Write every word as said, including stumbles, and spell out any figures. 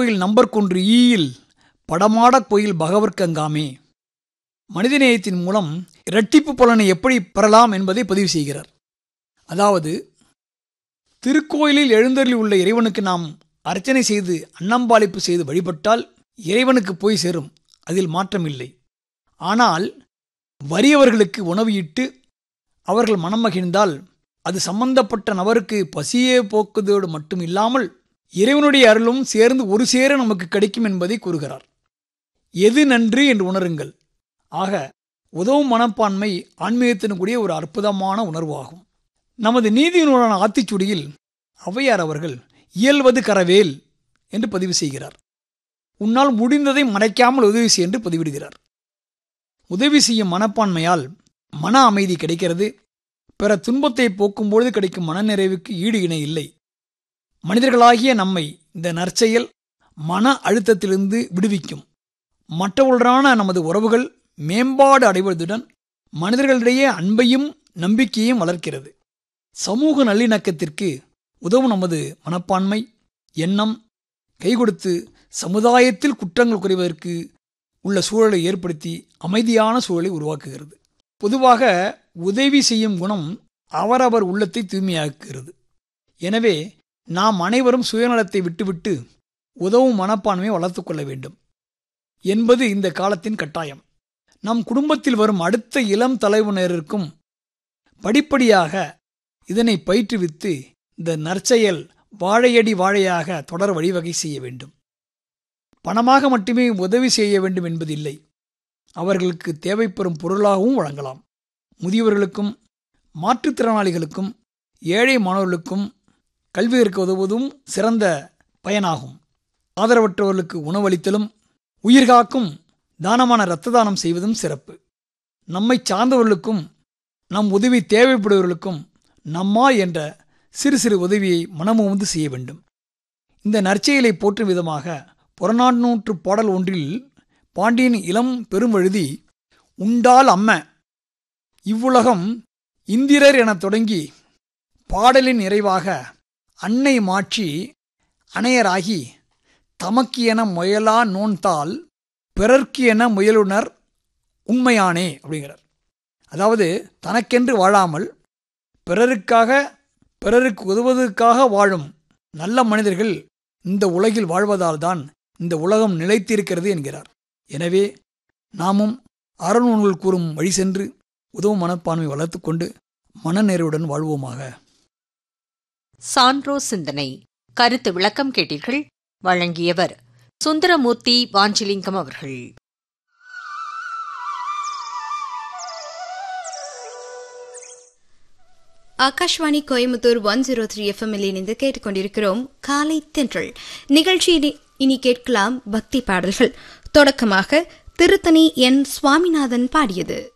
திருக்கோயில் நம்பர் கொன்று ஈயில் படமாடக் கோயில் பகவர்க்கங்காமே. மனிதநேயத்தின் மூலம் இரட்டிப்பு பலனை எப்படி பெறலாம் என்பதை பதிவு செய்கிறார். அதாவது, திருக்கோயிலில் எழுந்தருளி உள்ள இறைவனுக்கு நாம் அர்ச்சனை செய்து அன்னம்பாளிப்பு செய்து வழிபட்டால் இறைவனுக்கு போய் சேரும், அதில் மாற்றமில்லை. ஆனால் வறியவர்களுக்கு உணவு இட்டு அவர்கள் மனம் மகிழ்ந்தால் அது சம்பந்தப்பட்ட நபருக்கு பசியே போக்குவதோடு மட்டும் இல்லாமல் இறைவனுடைய அருளும் சேர்ந்து ஒரு சேர நமக்கு கிடைக்கும் என்பதை கூறுகிறார். எது நன்று என்று உணருங்கள். ஆக உதவும் மனப்பான்மை ஆன்மீகத்தினுடைய ஒரு அற்புதமான உணர்வாகும். நமது நீதி நூலான ஆத்திச்சூடியில் ஔவையார் அவர்கள் இயல்வது கரவேல் என்று பதிவு செய்கிறார். உன்னால் முடிந்ததை மறைக்காமல் உதவி செய் என்று பதிவிடுகிறார். உதவி செய்யும் மனப்பான்மையால் மன அமைதி கிடைக்கிறது. பிற துன்பத்தை போக்கும்பொழுது கிடைக்கும் மனநிறைவுக்கு ஈடு இணை இல்லை. மனிதர்களாகிய நம்மை இந்த நற்செயல் மன அழுத்தத்திலிருந்து விடுவிக்கும். மற்றவர்களுடனான நமது உறவுகள் மேம்பாடு அடைவதுடன் மனிதர்களிடையே அன்பையும் நம்பிக்கையும் வளர்க்கிறது. சமூக நல்லிணக்கத்திற்கு உதவும் நமது மனப்பான்மை எண்ணம் கைகொடுத்து சமுதாயத்தில் குற்றங்கள் குறைவதற்கு உள்ள சூழலை ஏற்படுத்தி அமைதியான சூழலை உருவாக்குகிறது. பொதுவாக உதவி செய்யும் குணம் அவரவர் உள்ளத்தை தூய்மையாக்குகிறது. எனவே நாம் அனைவரும் சுயநலத்தை விட்டுவிட்டு உதவும் மனப்பான்மையை வளர்த்து கொள்ள வேண்டும் என்பது இந்த காலத்தின் கட்டாயம். நம் குடும்பத்தில் வரும் அடுத்த இளம் தலைமுறையினருக்கும் படிப்படியாக இதனை பயிற்றுவித்து இந்த நற்செயல் வாழையடி வாழையாக தொடர் வழிவகை செய்ய வேண்டும். பணமாக மட்டுமே உதவி செய்ய வேண்டும் என்பதில்லை. அவர்களுக்கு தேவைப்பெறும் பொருளாகவும் வழங்கலாம். முதியவர்களுக்கும் மாற்றுத்திறனாளிகளுக்கும் ஏழை மாணவர்களுக்கும் கல்வி கற்க உதவுவதும் சிறந்த பயனாகும். ஆதரவற்றவர்களுக்கு உணவளித்தலும் உயிர்காக்கும் தானமான இரத்த தானம் செய்வதும் சிறப்பு. நம்மை சார்ந்தவர்களுக்கும் நம் உதவி தேவைப்படுபவர்களுக்கும் நம்மா என்ற சிறு சிறு உதவியை மனமுவந்து செய்ய வேண்டும். இந்த நற்செயலை போற்றும் விதமாக புறநானூற்று பாடல் ஒன்றில் பாண்டியன் இளம் பெருமழுதி உண்டால் அம்ம இவ்வுலகம் இந்திரர் எனத் தொடங்கி பாடலின் நிறைவாக அன்னை மாட்சி அணையராகி தமக்கு என முயலா நோன்தால் பிறர்க்கு என முயலுனர் உண்மையானே அப்படிங்கிறார். அதாவது தனக்கென்று வாழாமல் பிறருக்காக பிறருக்கு உதவுவதற்காக வாழும் நல்ல மனிதர்கள் இந்த உலகில் வாழ்வதால் தான் இந்த உலகம் நிலைத்திருக்கிறது என்கிறார். எனவே நாமும் அறநூல்கள் கூறும் வழி சென்று உதவும் மனப்பான்மை வளர்த்து கொண்டு மனநிறைவுடன் வாழ்வோமாக. சான்றோ சிந்தனை கருத்து விளக்கம் கேட்டீர்கள். வழங்கியவர் சுந்தரமூர்த்தி வாஞ்சிலிங்கம் அவர்கள். Akashvani Coimbatore one zero three F M இணைந்து கேட்டுக்கொண்டிருக்கிறோம் காலை தென்றல் நிகழ்ச்சியில். இனி கேட்கலாம் பக்தி பாடல்கள். தொடக்கமாக திருத்தணி என் சுவாமிநாதன் பாடியது.